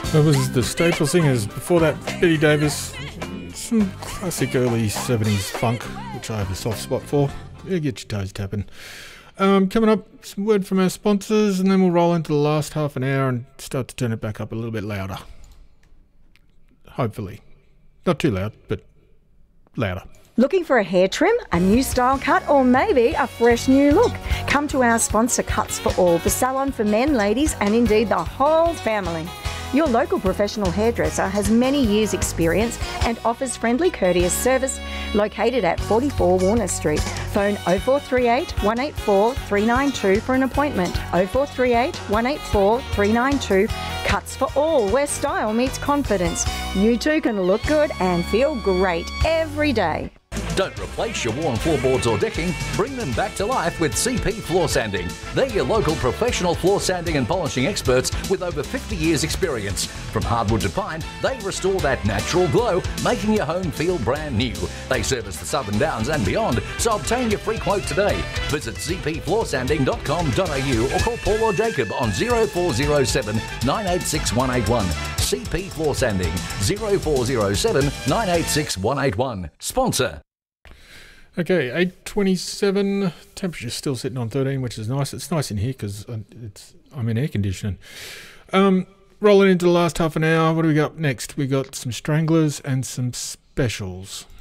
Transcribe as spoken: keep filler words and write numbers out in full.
That was the Staple Singers. Before that, Betty Davis. Some classic early seventies funk, which I have a soft spot for. Yeah, get your toes tapping. Um, coming up, some word from our sponsors, and then we'll roll into the last half an hour and start to turn it back up a little bit louder. Hopefully. Not too loud, but louder. Looking for a hair trim, a new style cut, or maybe a fresh new look? Come to our sponsor, Cuts for All, the salon for men, ladies, and indeed the whole family. Your local professional hairdresser has many years' experience and offers friendly, courteous service, located at forty-four Warner Street. Phone oh four three eight, one eight four, three nine two for an appointment. oh four three eight, one eight four, three nine two. Cuts for All, where style meets confidence. You too can look good and feel great every day. Don't replace your worn floorboards or decking, bring them back to life with C P Floor Sanding. They're your local professional floor sanding and polishing experts with over fifty years experience. From hardwood to pine, they restore that natural glow, making your home feel brand new. They service the Southern Downs and beyond, so obtain your free quote today. Visit c p floor sanding dot com dot a u or call Paul or Jacob on oh four oh seven, nine eight six, one eight one. C P Floor Sanding, oh four oh seven, nine eight six, one eight one. Sponsor. Okay, eight twenty-seven. Temperature's still sitting on thirteen, which is nice. It's nice in here because it's I'm in air conditioning. Um, rolling into the last half an hour. What do we got next? We got some Stranglers and some specials.